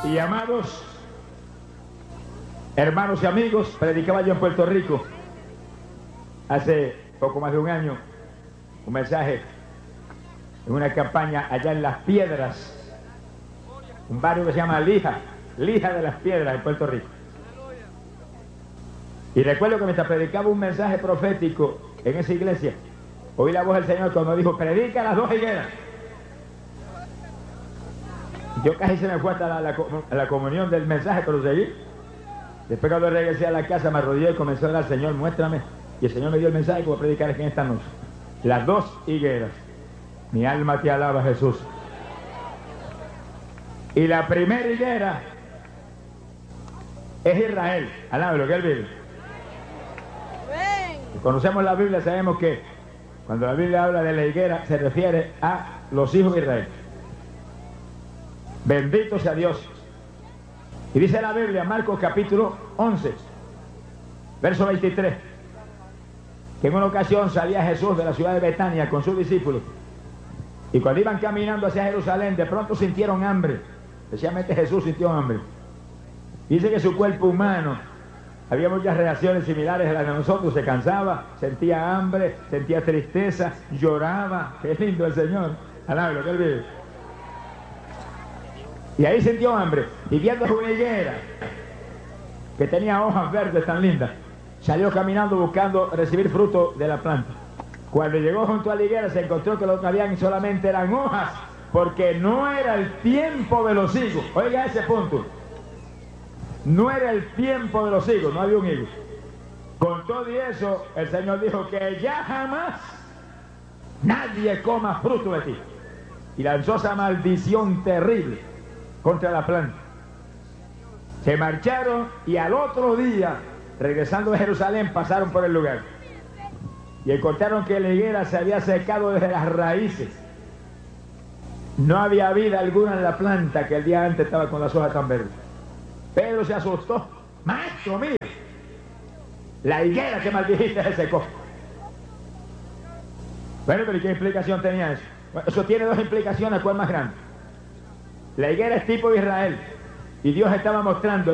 y amados hermanos y amigos, predicaba yo en Puerto Rico hace poco más de un año un mensaje en una campaña allá en Las Piedras, un barrio que se llama Lija de Las Piedras en Puerto Rico. Y recuerdo que mientras predicaba un mensaje profético en esa iglesia, oí la voz del Señor cuando dijo: predica las dos higueras. Yo casi se me fue hasta la comunión del mensaje, pero seguí. Después cuando regresé a la casa me arrodillé y comencé a orar: Señor, muéstrame. Y el Señor me dio el mensaje que voy a predicar aquí en esta noche. Las dos higueras. Mi alma te alaba, Jesús. Y la primera higuera es Israel. Alábalo, que él vive. Si conocemos la Biblia, sabemos que cuando la Biblia habla de la higuera se refiere a los hijos de Israel. Bendito sea Dios. Y dice la Biblia, Marcos capítulo 11, verso 23, que en una ocasión salía Jesús de la ciudad de Betania con sus discípulos, y cuando iban caminando hacia Jerusalén, de pronto sintieron hambre. Especialmente Jesús sintió hambre. Dice que su cuerpo humano había muchas reacciones similares a las de nosotros. Se cansaba, sentía hambre, sentía tristeza, lloraba. Qué lindo el Señor. Alábalo, que él vive. Y ahí sintió hambre, y viendo una higuera que tenía hojas verdes tan lindas, salió caminando buscando recibir fruto de la planta. Cuando llegó junto a la higuera se encontró que lo que habían solamente eran hojas, porque no era el tiempo de los higos. Oiga ese punto. No era el tiempo de los higos, no había un higo. Con todo y eso, el Señor dijo que ya jamás nadie coma fruto de ti. Y lanzó esa maldición terrible contra la planta. Se marcharon y al otro día, regresando de Jerusalén, pasaron por el lugar y encontraron que la higuera se había secado desde las raíces. No había vida alguna en la planta, que el día antes estaba con las hojas tan verdes. Pedro se asustó: maestro, mira, la higuera que maldijiste se secó. Bueno, pero ¿y qué implicación tenía eso? Bueno, eso tiene dos implicaciones. ¿Cuál más grande? La higuera es tipo de Israel, y Dios estaba mostrando